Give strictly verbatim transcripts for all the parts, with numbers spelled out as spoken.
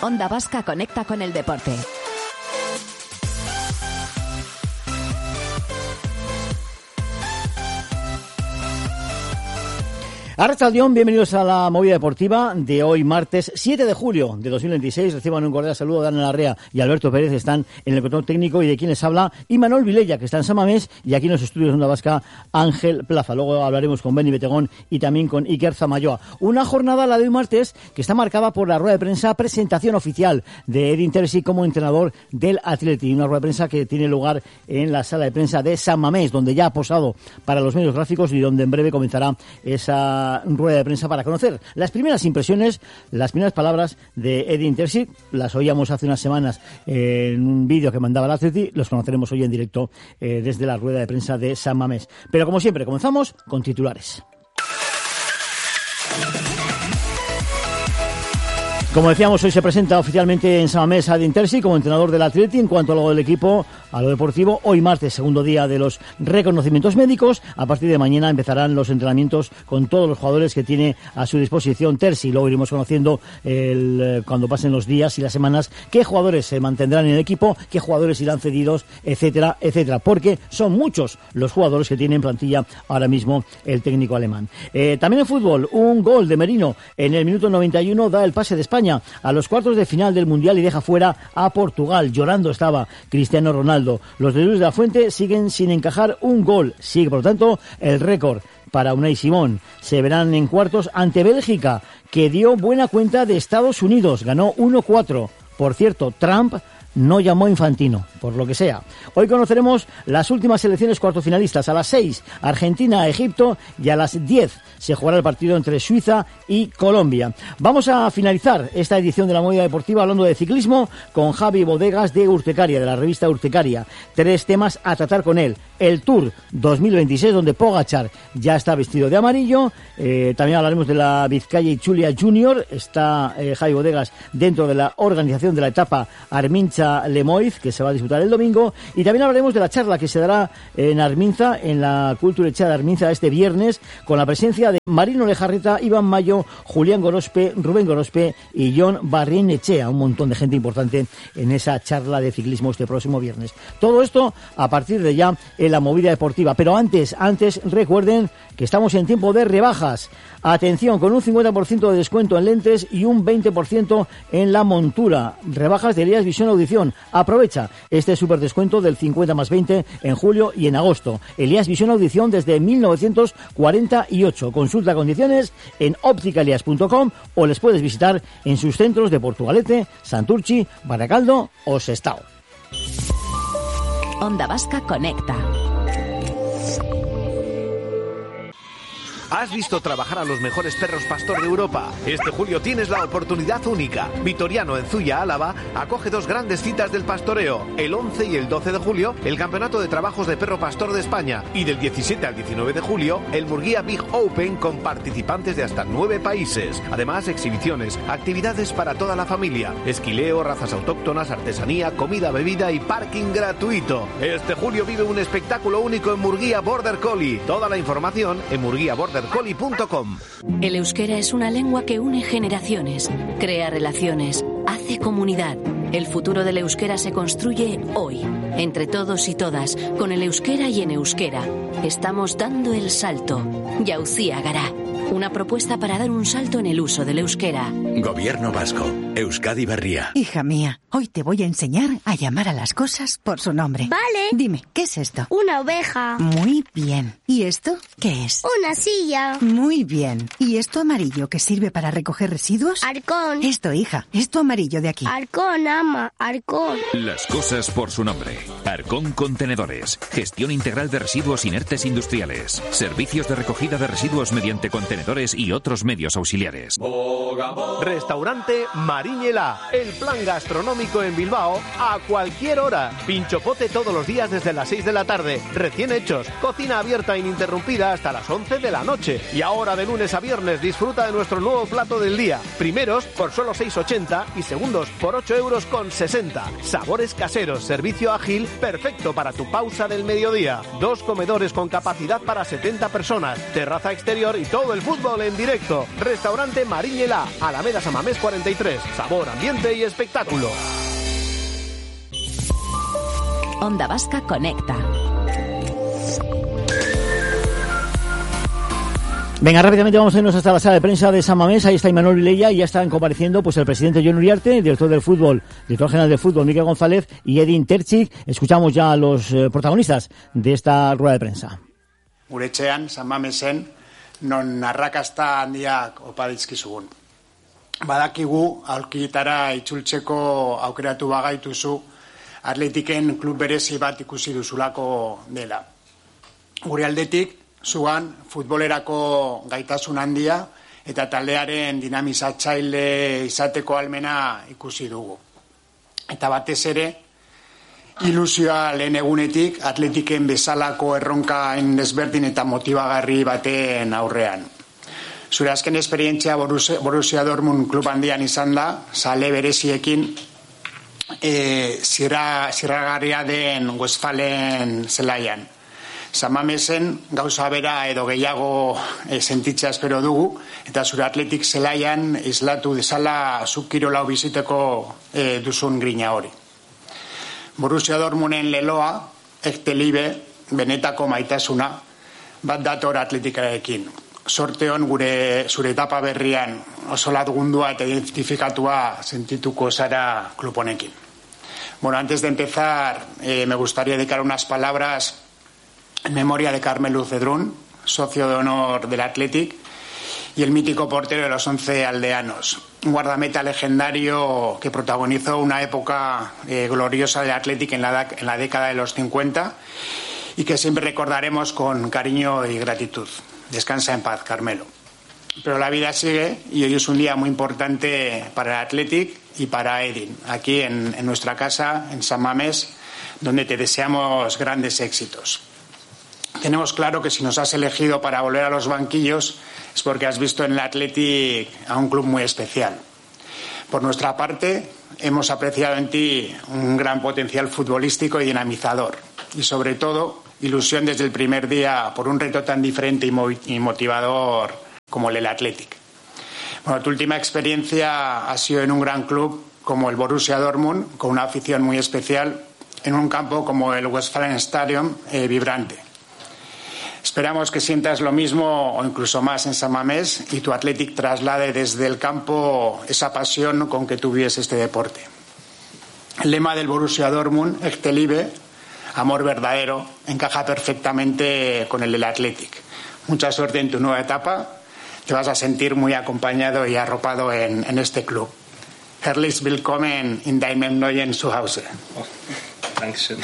Onda Vasca conecta con el deporte. Arratsaldeón, bienvenidos a la movida deportiva de hoy martes siete de julio de dos mil veintiséis. Reciban un cordial saludo. Dani Larrea y Alberto Pérez están en el control técnico, y de quien les habla Imanol Vilella, que está en San Mamés, y aquí en los estudios de Onda Vasca Ángel Plaza. Luego hablaremos con Beni Betegón y también con Iker Zamayoa. Una jornada, la de hoy martes, que está marcada por la rueda de prensa, presentación oficial de Edin Terzic como entrenador del Athletic. Una rueda de prensa que tiene lugar en la sala de prensa de San Mamés, donde ya ha posado para los medios gráficos y donde en breve comenzará esa rueda de prensa para conocer las primeras impresiones, las primeras palabras de Edin Terzic. Las oíamos hace unas semanas en un vídeo que mandaba el Athletic, los conoceremos hoy en directo eh, desde la rueda de prensa de San Mamés. Pero como siempre, comenzamos con titulares. Como decíamos, hoy se presenta oficialmente en San Mamés Edin Terzic como entrenador del Athletic. En cuanto a lo del equipo, a lo deportivo, hoy martes, segundo día de los reconocimientos médicos. A partir de mañana empezarán los entrenamientos con todos los jugadores que tiene a su disposición Terzic. Luego iremos conociendo, el, cuando pasen los días y las semanas, qué jugadores se mantendrán en el equipo, qué jugadores irán cedidos, etcétera, etcétera. Porque son muchos los jugadores que tiene en plantilla ahora mismo el técnico alemán. Eh, también en fútbol, un gol de Merino en el minuto noventa y uno da el pase de España a los cuartos de final del Mundial y deja fuera a Portugal. Llorando estaba Cristiano Ronaldo. Los de Luis de la Fuente siguen sin encajar un gol. Sigue, por lo tanto, el récord para Unai Simón. Se verán en cuartos ante Bélgica, que dio buena cuenta de Estados Unidos. Ganó uno cuatro. Por cierto, Trump no llamó a Infantino, por lo que sea. Hoy conoceremos las últimas selecciones cuartofinalistas. A las seis, Argentina, Egipto, y a las diez se jugará el partido entre Suiza y Colombia. Vamos a finalizar esta edición de la Movida Deportiva hablando de ciclismo con Javi Bodegas de Urtecaria, de la revista Urtecaria. Tres temas a tratar con él. El Tour dos mil veintiséis, donde Pogačar ya está vestido de amarillo. Eh, también hablaremos de la Vizcaya y Chulia Junior. Está eh, Javi Bodegas dentro de la organización de la etapa Arminza-Lemoiz, que se va a disputar el domingo. Y también hablaremos de la charla que se dará en Arminza, en la Cultura Echada de Arminza, este viernes, con la presencia de Marino Lejarreta, Iván Mayo, Julián Gorospe, Rubén Gorospe y John Barrienechea. Un montón de gente importante en esa charla de ciclismo este próximo viernes. Todo esto a partir de ya en la Movida Deportiva. Pero antes, antes recuerden que estamos en tiempo de rebajas. Atención, con un cincuenta por ciento de descuento en lentes y un veinte por ciento en la montura. Rebajas de Elías Visión Audición. Aprovecha este súper descuento del cincuenta más veinte en julio y en agosto. Elías Visión Audición desde mil novecientos cuarenta y ocho. Consulta condiciones en opticalias punto com o les puedes visitar en sus centros de Portugalete, Santurchi, Baracaldo o Sestao. Onda Vasca conecta. ¿Has visto trabajar a los mejores perros pastor de Europa? Este julio tienes la oportunidad única. Vitoriano, en Zuya, Álava, acoge dos grandes citas del pastoreo. El once y el doce de julio, el Campeonato de Trabajos de Perro Pastor de España. Y del diecisiete al diecinueve de julio, el Murguía Big Open con participantes de hasta nueve países. Además, exhibiciones, actividades para toda la familia. Esquileo, razas autóctonas, artesanía, comida, bebida y parking gratuito. Este julio vive un espectáculo único en Murguía Border Collie. Toda la información en murguía border collie punto com. El euskera es una lengua que une generaciones, crea relaciones, hace comunidad. El futuro del euskera se construye hoy, entre todos y todas, con el euskera y en euskera. Estamos dando el salto. Yauzía Gará. Una propuesta para dar un salto en el uso del euskera. Gobierno vasco. Euskadi Berria. Hija mía, hoy te voy a enseñar a llamar a las cosas por su nombre. Vale. Dime, ¿qué es esto? Una oveja. Muy bien. ¿Y esto qué es? Una silla. Muy bien. ¿Y esto amarillo que sirve para recoger residuos? Arcón. Esto, hija, esto amarillo de aquí. Arcón, ama, Arcón. Las cosas por su nombre. Arcón Contenedores. Gestión integral de residuos inertes industriales. Servicios de recogida de residuos mediante contenedores y otros medios auxiliares. Restaurante Mariñela, el plan gastronómico en Bilbao a cualquier hora. Pinchopote todos los días desde las seis de la tarde, recién hechos, cocina abierta ininterrumpida hasta las once de la noche. Y ahora de lunes a viernes disfruta de nuestro nuevo plato del día. Primeros por solo seis ochenta y segundos por ocho euros con sesenta. Sabores caseros, servicio ágil, perfecto para tu pausa del mediodía. Dos comedores con capacidad para setenta personas, terraza exterior y todo el fútbol en directo. Restaurante Mariñela, Alameda San Mamés cuarenta y tres. Sabor, ambiente y espectáculo. Onda Vasca Conecta. Venga, rápidamente vamos a irnos hasta la sala de prensa de San Mamés. Ahí está Imanol Vilella y ya están compareciendo pues el presidente Jon Uriarte, el director del fútbol, director general del fútbol Mikel González y Edin Tertzik. Escuchamos ya a los eh, protagonistas de esta rueda de prensa. Guretxean, San Mamesen, non arrakasta handiak opa dizkizugun. Badakigu aurkitara itzultzeko aukeratu bagaituzu Atletiken klub berezi bat ikusi duzulako dela. Gure aldetik zuan futbolerako gaitasun handia eta taldearen dinamizatzaile izateko almena ikusi dugu. Eta batez ere, ilusioa lehen egunetik Atletiken bezalako erronkaen desberdin eta motibagarri baten aurrean. Zure azken esperientzia Borussia Dortmund klub handian izan da, sale bereziekin e, zirra, zirragarria den Westfalen zelaian. San Mamesen gauza bera edo gehiago e, sentitzea espero dugu, eta zure Atletik zelaian islatu dezala zuk kirolau biziteko e, duzun grina hori. Borussia Dortmunden leloa, ektelibe, benetako maitasuna, bat dator Atletikarekin. Sorte hon gure zure etapa berrian oso latgundua eta identifikatua sentituko zara klub honekin. Bueno, antes de empezar, eh, me gustaría dedicar unas palabras en memoria de Carmelo Cedrún, socio de honor del Athletic, y el mítico portero de los once aldeanos. Un guardameta legendario que protagonizó una época eh, gloriosa del Athletic en la, en la década de los cincuenta y que siempre recordaremos con cariño y gratitud. Descansa en paz, Carmelo. Pero la vida sigue y hoy es un día muy importante para el Athletic y para Edin, aquí en, en nuestra casa, en San Mamés, donde te deseamos grandes éxitos. Tenemos claro que si nos has elegido para volver a los banquillos es porque has visto en el Athletic a un club muy especial. Por nuestra parte, hemos apreciado en ti un gran potencial futbolístico y dinamizador. Y sobre todo, ilusión desde el primer día por un reto tan diferente y motivador como el del Athletic. Bueno, tu última experiencia ha sido en un gran club como el Borussia Dortmund, con una afición muy especial, en un campo como el Westfalen Stadium, eh, vibrante. Esperamos que sientas lo mismo o incluso más en San Mamés y tu Athletic traslade desde el campo esa pasión con que tú vives este deporte. El lema del Borussia Dortmund, Echte Liebe, amor verdadero, encaja perfectamente con el del Athletic. Mucha suerte en tu nueva etapa. Te vas a sentir muy acompañado y arropado en, en este club. Herzlich willkommen in deinem neuen Zuhause. Oh, Dankeschön.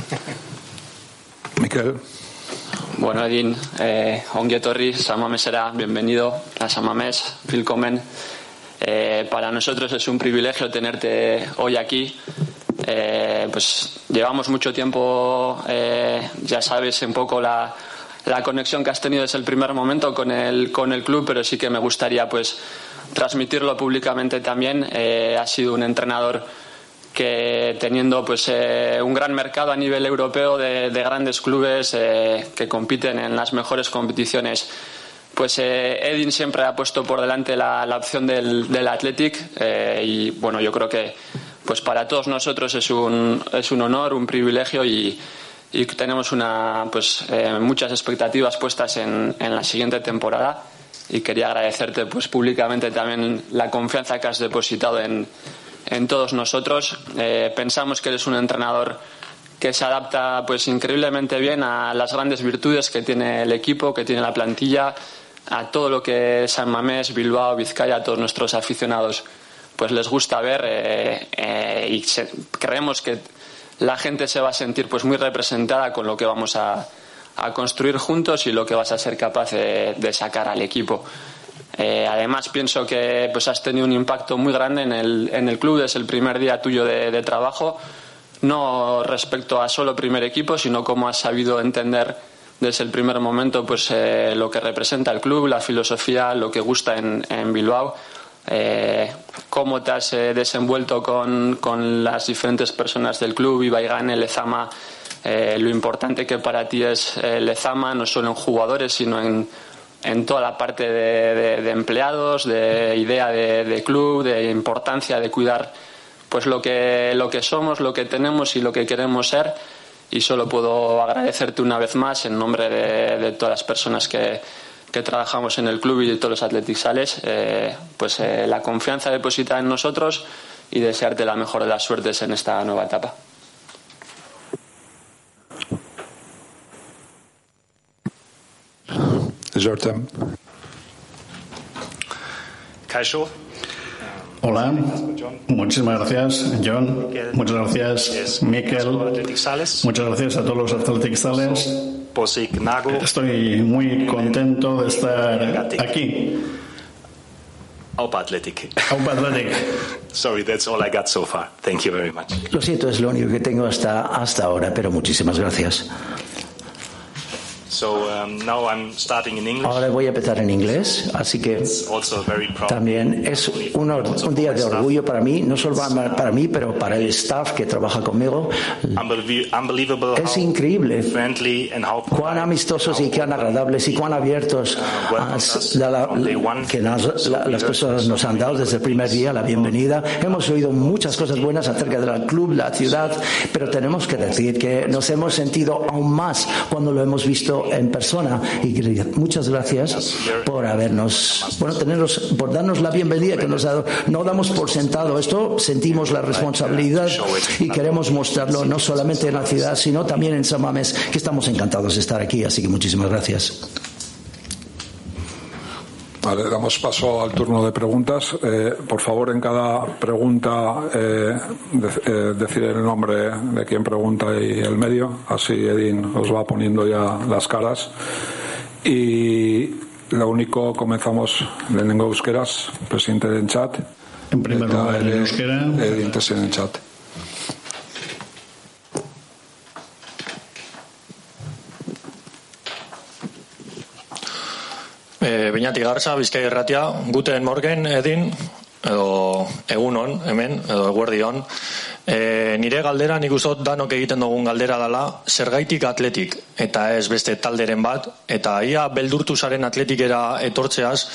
Mikel. Bueno, Edin, eh, ongi etorri, San Mamesera, bienvenido a San Mamés, willkommen. Eh, para nosotros es un privilegio tenerte hoy aquí. Eh, pues llevamos mucho tiempo, eh, ya sabes un poco la, la conexión que has tenido desde el primer momento con el, con el club, pero sí que me gustaría pues transmitirlo públicamente también. Eh, has sido un entrenador que teniendo pues eh, un gran mercado a nivel europeo de, de grandes clubes eh, que compiten en las mejores competiciones, pues eh, Edin siempre ha puesto por delante la, la opción del, del Athletic eh, y bueno, yo creo que pues para todos nosotros es un, es un honor, un privilegio y, y tenemos una, pues, eh, muchas expectativas puestas en, en la siguiente temporada y quería agradecerte pues públicamente también la confianza que has depositado en en todos nosotros. Eh, pensamos que eres un entrenador que se adapta pues increíblemente bien a las grandes virtudes que tiene el equipo, que tiene la plantilla, a todo lo que San Mamés, Bilbao, Vizcaya, a todos nuestros aficionados pues les gusta ver eh, eh, y se, creemos que la gente se va a sentir pues muy representada con lo que vamos a, a construir juntos y lo que vas a ser capaz de, de sacar al equipo. Eh, además pienso que pues has tenido un impacto muy grande en el, en el club desde el primer día tuyo de, de trabajo, no respecto a solo primer equipo, sino cómo has sabido entender desde el primer momento pues eh, lo que representa el club, la filosofía, lo que gusta en, en Bilbao, eh, cómo te has eh, desenvuelto con, con las diferentes personas del club, Ibaigane, Lezama, eh, lo importante que para ti es eh, Lezama, no solo en jugadores sino en en toda la parte de, de, de empleados, de idea de, de club, de importancia de cuidar pues lo que, lo que somos, lo que tenemos y lo que queremos ser. Y solo puedo agradecerte una vez más en nombre de, de todas las personas que, que trabajamos en el club y de todos los Athletic Sales, eh, pues eh, la confianza depositada en nosotros y desearte la mejor de las suertes en esta nueva etapa. Jordan. Kaixo. Hola, muchísimas gracias, John. Muchas gracias, Mikel. Muchas gracias a todos los Athletic Sales. Estoy muy contento de estar aquí. Aupa Athletic. Aupa Athletic. Sorry, that's all I got so far. Thank you very much. Lo siento, es lo único que tengo hasta, hasta ahora, pero muchísimas gracias. So, um, now I'm starting in English. Ahora voy a empezar en inglés, así que también es un, un día de orgullo para mí, no solo para mí, pero para el staff que trabaja conmigo. Es increíble cuán amistosos y cuán agradables y cuán abiertos la, la, que nos, la, las personas nos han dado desde el primer día, la bienvenida. Hemos oído muchas cosas buenas acerca del club, la ciudad, pero tenemos que decir que nos hemos sentido aún más cuando lo hemos visto en persona, y muchas gracias por habernos, bueno, tenernos, por darnos la bienvenida que nos ha dado. No damos por sentado esto, sentimos la responsabilidad y queremos mostrarlo no solamente en la ciudad, sino también en San Mamés, que estamos encantados de estar aquí, así que muchísimas gracias. Vale, damos paso al turno de preguntas. Eh, por favor, en cada pregunta eh, de, eh, decir el nombre de quien pregunta y el medio. Así Edin os va poniendo ya las caras. Y lo único, comenzamos lehenengo euskeraz, presidente den chat. En primer lugar, en euskera. Edin, presidente den chat. E, Beñati Garza, Bizkai Irratia, Guten Morgen, Edin, edo egunon, hemen, edo eguerdion. E, nire galdera, nik uzot danok egiten dugun galdera dela, zergaitik Atletik, eta ez beste talderen bat, eta ia beldurtu zaren Atletikera etortzeaz,